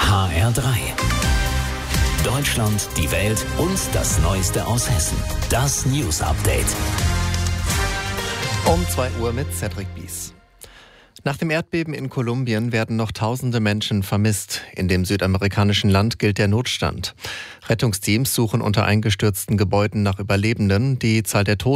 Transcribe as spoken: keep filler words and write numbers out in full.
H R drei. Deutschland, die Welt und das Neueste aus Hessen. Das News Update. Um zwei Uhr mit Cedric Bies. Nach dem Erdbeben in Kolumbien werden noch tausende Menschen vermisst. In dem südamerikanischen Land gilt der Notstand. Rettungsteams suchen unter eingestürzten Gebäuden nach Überlebenden. Die Zahl der Toten